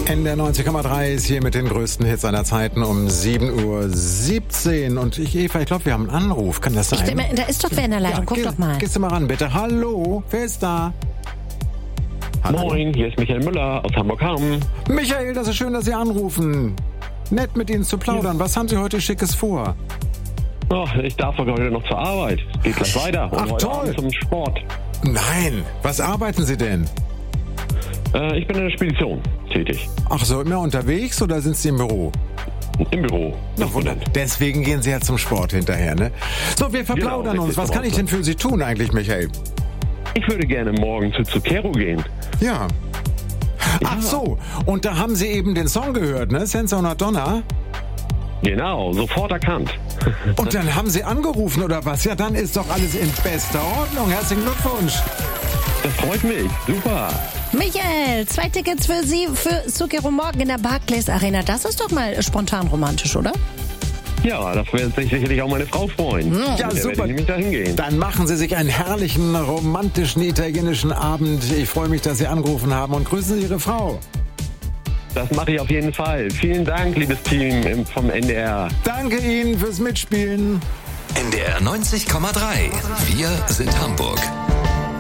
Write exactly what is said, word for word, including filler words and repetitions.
N D R neunzig Komma drei ist hier mit den größten Hits aller Zeiten um sieben Uhr siebzehn. Und ich, Eva, ich glaube, wir haben einen Anruf. Kann das sein? Ich denke, da ist doch wer in der Leitung. Ja, Guck geh, doch mal. Gehst du mal ran, bitte. Hallo, wer ist da? Hallo? Moin, hier ist Michael Müller aus Hamburg-Hamm. Michael, das ist schön, dass Sie anrufen. Nett mit Ihnen zu plaudern. Was haben Sie heute Schickes vor? Oh, ich darf doch heute noch zur Arbeit. Geht gleich weiter. Und Ach, heute toll. Abend zum Sport. Nein, was arbeiten Sie denn? Äh, ich bin in der Spedition tätig. Ach so, immer unterwegs oder sind Sie im Büro? Im Büro. Na wunder. Deswegen gehen Sie ja zum Sport hinterher, ne? So, wir verplaudern Genau, uns. Was kann ich denn für Sie tun eigentlich, Michael? Ich würde gerne morgen zu Zucchero gehen. Ja. Ach so, und da haben Sie eben den Song gehört, ne? Senza una Donna. Genau, sofort erkannt. Und dann haben Sie angerufen oder was? Ja, dann ist doch alles in bester Ordnung. Herzlichen Glückwunsch. Das freut mich. Super. Michael, zwei Tickets für Sie für Zucchero morgen in der Barclays Arena. Das ist doch mal spontan romantisch, oder? Ja, das wird sich sicherlich auch meine Frau freuen. Ja, Mit der super. werde ich nämlich da hingehen. Dann machen Sie sich einen herrlichen, romantischen italienischen Abend. Ich freue mich, dass Sie angerufen haben und grüßen Sie Ihre Frau. Das mache ich auf jeden Fall. Vielen Dank, liebes Team vom N D R. Danke Ihnen fürs Mitspielen. N D R neunzig Komma drei. Wir sind Hamburg.